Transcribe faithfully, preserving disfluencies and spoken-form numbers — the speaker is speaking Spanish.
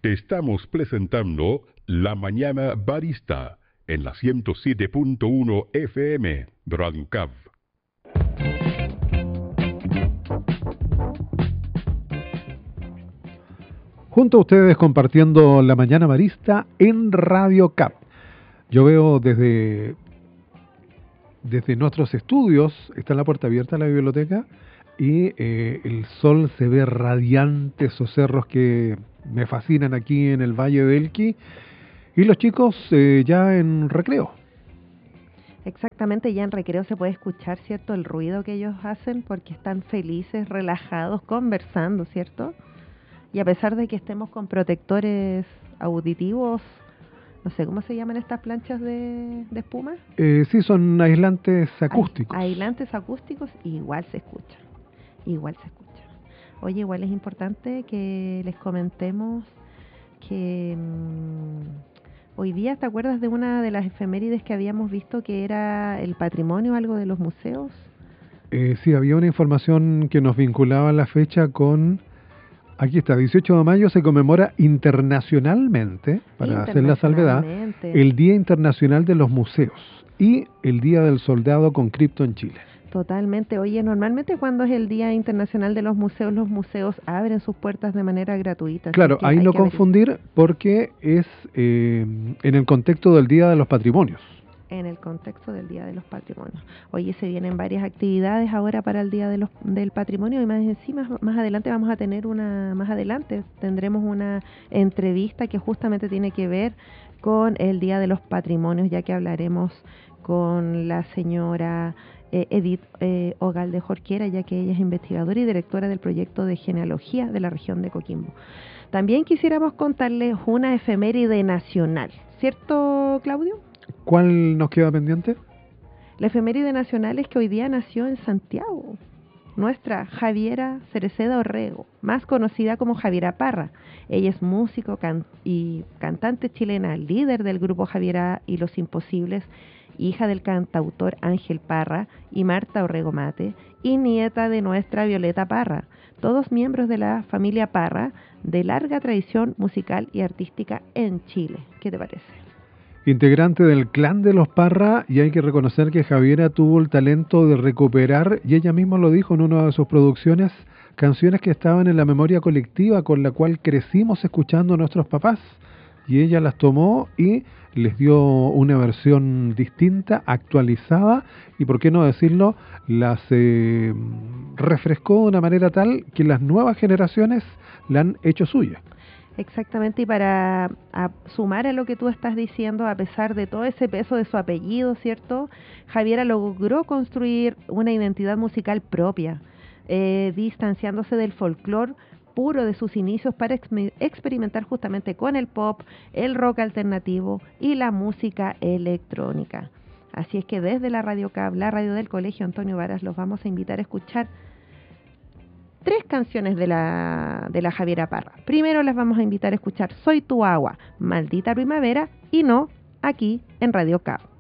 Te estamos presentando La Mañana Barista en la ciento siete punto uno F M Brancab. Junto a ustedes compartiendo La Mañana Barista en Radio C A P. Yo veo desde, desde nuestros estudios, está la puerta abierta a la biblioteca, y eh, el sol se ve radiante, esos cerros que me fascinan aquí en el Valle de Elqui, y los chicos eh, ya en recreo. Exactamente, ya en recreo se puede escuchar, ¿cierto?, el ruido que ellos hacen porque están felices, relajados, conversando, ¿cierto? Y a pesar de que estemos con protectores auditivos, no sé, ¿cómo se llaman estas planchas de, de espuma? Eh, sí, son aislantes acústicos. Ay, aislantes acústicos, igual se escucha, igual se escucha. Oye, igual es importante que les comentemos que mmm, hoy día, ¿te acuerdas de una de las efemérides que habíamos visto que era el patrimonio, algo de los museos? Eh, sí, había una información que nos vinculaba la fecha con... Aquí está, dieciocho de mayo se conmemora internacionalmente, para hacer la salvedad, el Día Internacional de los Museos y el Día del Soldado con Cripto en Chile. Totalmente. Oye, normalmente cuando es el Día Internacional de los Museos, los museos abren sus puertas de manera gratuita. Claro, ahí no confundir porque es eh, en el contexto del Día de los Patrimonios. En el contexto del Día de los Patrimonios. Oye, se vienen varias actividades ahora para el Día de los, del Patrimonio y más encima, más adelante vamos a tener una, más adelante tendremos una entrevista que justamente tiene que ver con el Día de los Patrimonios, ya que hablaremos con la señora eh, Edith eh, Ogalde Jorquera, ya que ella es investigadora y directora del proyecto de genealogía de la región de Coquimbo. También quisiéramos contarles una efeméride nacional, ¿cierto, Claudio? ¿Cuál nos queda pendiente? La efeméride nacional es que hoy día nació en Santiago nuestra Javiera Cereceda Orrego, más conocida como Javiera Parra. Ella es músico can- y cantante chilena, líder del grupo Javiera y los Imposibles, hija del cantautor Ángel Parra y Marta Orrego Mate, y nieta de nuestra Violeta Parra, todos miembros de la familia Parra, de larga tradición musical y artística en Chile. ¿Qué te parece? Integrante del clan de los Parra, y hay que reconocer que Javiera tuvo el talento de recuperar, y ella misma lo dijo en una de sus producciones, canciones que estaban en la memoria colectiva con la cual crecimos escuchando a nuestros papás, y ella las tomó y les dio una versión distinta, actualizada, y por qué no decirlo, las eh, refrescó de una manera tal que las nuevas generaciones la han hecho suya. Exactamente, y para a sumar a lo que tú estás diciendo, a pesar de todo ese peso de su apellido, ¿cierto? Javiera logró construir una identidad musical propia, eh, distanciándose del folclore puro de sus inicios para ex experimentar justamente con el pop, el rock alternativo y la música electrónica. Así es que desde la Radio C A B, la radio del Colegio Antonio Varas, los vamos a invitar a escuchar tres canciones de la, de la Javiera Parra. Primero las vamos a invitar a escuchar Soy tu agua, Maldita Primavera y No, aquí en Radio C A B.